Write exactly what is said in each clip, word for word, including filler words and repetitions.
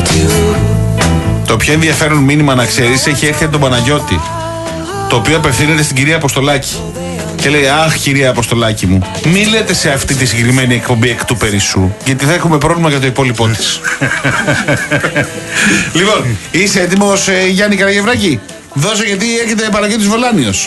Το πιο ενδιαφέρον μήνυμα να ξέρεις έχει έρθει από τον Παναγιώτη, το οποίο απευθύνεται στην κυρία Αποστολάκη και λέει: αχ, κυρία Αποστολάκη μου, μη λέτε σε αυτή τη συγκεκριμένη εκπομπή εκ του Περισσού, γιατί θα έχουμε πρόβλημα για το υπόλοιπό της. Λοιπόν, είσαι έτοιμος, ε, Γιάννη Καραγευράκη? Δώσε, γιατί έρχεται Παναγιώτης Βολάνιος.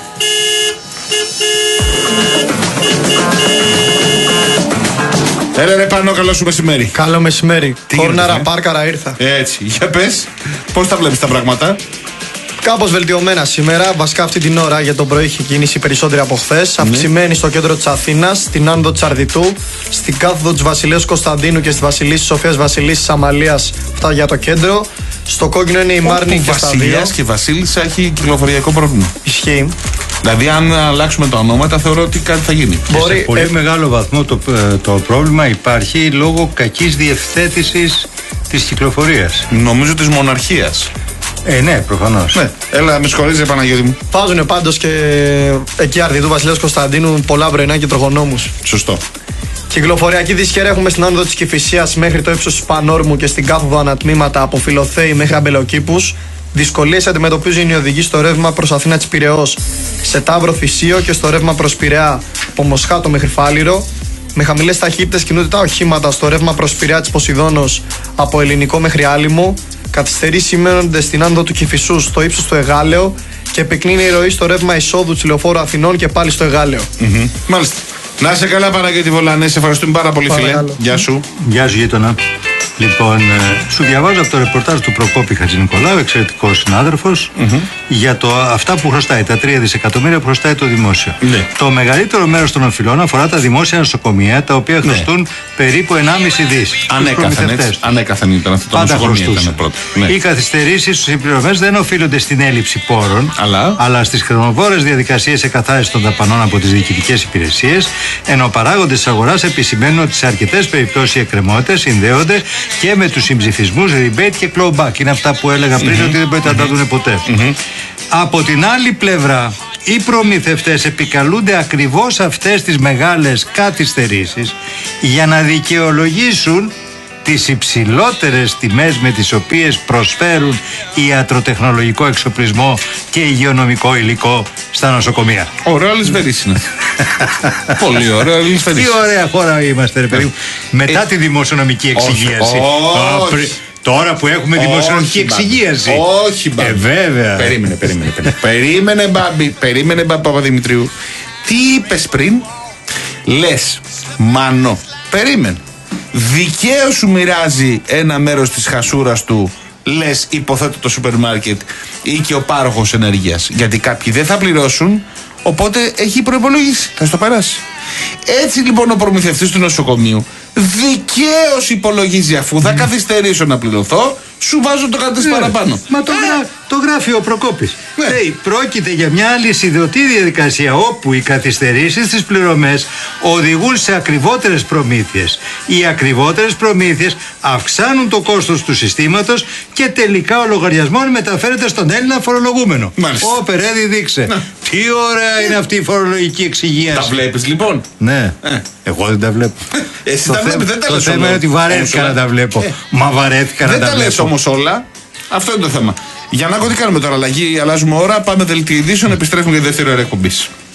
Έλα ρε Πάνο, καλό σου μεσημέρι. Καλό μεσημέρι. Κόρναρα, ε? πάρκαρα ήρθα. Έτσι, για πες, πώς τα βλέπεις τα πράγματα? Κάπως βελτιωμένα σήμερα. Βασικά αυτή την ώρα για τον πρωί είχε κίνηση περισσότερη από χθες. Mm. Αυξημένη στο κέντρο της Αθήνας, στην άνοδο της Αρδιτού, στην κάθοδο της Βασιλέως Κωνσταντίνου και στη Βασιλής Σοφίας Βασιλής της Αμαλίας. Αυτά για το κέντρο. Στο κόκκινο είναι η Μάρνη και στα δύο. Βασιλιάς και Βασίλισσα έχει κυκλοφοριακό πρόβλημα. Ισχύει. Δηλαδή, αν αλλάξουμε τα ονόματα, θεωρώ ότι κάτι θα γίνει. Μπορεί, σε πολύ ε... μεγάλο βαθμό το, το πρόβλημα υπάρχει λόγω κακής διευθέτησης της κυκλοφορίας. Νομίζω της μοναρχίας. Ε, ναι, προφανώς. Ναι. Έλα, με συγχωρείτε, Παναγιώτη μου. Βάζουν πάντως και εκεί Αρδιτού, Βασιλέως Κωνσταντίνου πολλά πρωινά και τροχονόμους. Σωστό. Κυκλοφοριακή δυσχερή έχουμε στην άνοδο της Κηφισίας μέχρι το ύψος της Πανόρμου και στην κάθοδο ανατμήματα από Φιλοθέη μέχρι Αμπελοκήπους. Δυσκολίες αντιμετωπίζουν οι οδηγοί στο ρεύμα προς Αθήνα της Πειραιώς, σε Ταύρο Θησίο και στο ρεύμα προς Πειραιά από Μοσχάτο μέχρι Φάληρο. Με χαμηλές ταχύτητες κινούνται τα οχήματα στο ρεύμα προς Πειραιά της Ποσειδώνος από Ελληνικό μέχρι Άλυμο. Καθυστερήσεις σημαίνονται στην άνοδο του Κηφισού στο ύψος του Εγάλεο και επικνίνει η ροή στο ρεύμα εισόδου της Λεωφόρου Αθηνών και πάλι στο Εγάλεο. Mm-hmm. Μάλιστα. Να είσαι καλά, Παναγιώτη Βολανέ, σε ευχαριστούμε πάρα πολύ, φίλε. Γεια σου. Γεια σου, γείτονα. Λοιπόν, σου διαβάζω από το ρεπορτάζ του Προκόπη Χατζηνικολάου, εξαιρετικός συνάδελφος, mm-hmm. για το, αυτά που χρωστάει, τα τρία δισεκατομμύρια που χρωστάει το δημόσιο. Ναι. Το μεγαλύτερο μέρος των οφειλών αφορά τα δημόσια νοσοκομεία, τα οποία ναι. χρωστούν περίπου ενάμιση δις. Ανέκαθεν, έτσι. Ανέκαθεν ήταν αυτό το νοσοκομείο. Ήταν πρώτο. Ναι. Οι καθυστερήσεις στους συμπληρωμές δεν οφείλονται στην έλλειψη πόρων, αλλά, αλλά στις χρονοβόρες διαδικασίες εκαθάρισης των δαπανών από τις διοικητικές υπηρεσίες, ενώ παράγοντες της αγοράς επισημαίνουν ότι σε αρκετές περιπτώσεις οι εκκρεμότητες συνδέονται και με τους συμψηφισμούς, rebate και clawback. Είναι αυτά που έλεγα πριν, mm-hmm. ότι δεν μπορείτε να τα δουν ποτέ. Mm-hmm. Από την άλλη πλευρά, οι προμηθευτές επικαλούνται ακριβώς αυτές τις μεγάλες καθυστερήσεις για να δικαιολογήσουν τις υψηλότερες τιμές με τις οποίες προσφέρουν ιατροτεχνολογικό εξοπλισμό και υγειονομικό υλικό στα νοσοκομεία. Ωραίο Αλυσβερής είναι. Πολύ ωραίο Αλυσβερής. Τι ωραία χώρα είμαστε, ρε παιδί. Μετά τη δημοσιονομική εξυγίαση. Τώρα που έχουμε δημοσιονομική εξυγίαση. Όχι, Μπάμπη. Ε, βέβαια. Περίμενε, περίμενε. Περίμενε, Μπάμπη. Περίμενε, Μπάμπη Παπαδημητρίου. Τι είπες πριν? Λες, Μάνο. Περίμενε. Δικαίως σου μοιράζει ένα μέρος της χασούρας του, λες, υποθέτω το σούπερ μάρκετ ή και ο πάροχος ενέργειας. Γιατί κάποιοι δεν θα πληρώσουν, οπότε έχει προϋπολογίσει. Θα στο περάσει. Έτσι λοιπόν ο προμηθευτής του νοσοκομείου δικαίως υπολογίζει, αφού θα καθυστερήσω να πληρωθώ, σου βάζω το κάτι ναι, παραπάνω. Μα το, γρά, το γράφει ο Προκόπης. Ναι. Λέει, πρόκειται για μια αλυσιδωτή διαδικασία όπου οι καθυστερήσεις στις πληρωμές οδηγούν σε ακριβότερες προμήθειες. Οι ακριβότερες προμήθειες αυξάνουν το κόστος του συστήματος και τελικά ο λογαριασμός μεταφέρεται στον Έλληνα φορολογούμενο. Ω, Περέδη, δείξε. Να. Τι ωραία είναι αυτή η φορολογική εξυγίαση. Τα βλέπεις λοιπόν? Ναι. Ε. Εγώ δεν τα βλέπω. Εσύ τα βλέπεις, δεν τα λες. Το θέμα είναι ότι βαρέθηκα να τα βλέπω. Ε. Μα βαρέθηκα να τα βλέπω. Δεν τα λες όμως όλα. Αυτό είναι το θέμα. Για να έχω τι κάνουμε τώρα, αλλαγή, αλλάζουμε ώρα, πάμε δελτίο ειδήσεων, επιστρέφουμε για δεύτερη ώρα εκπομπής.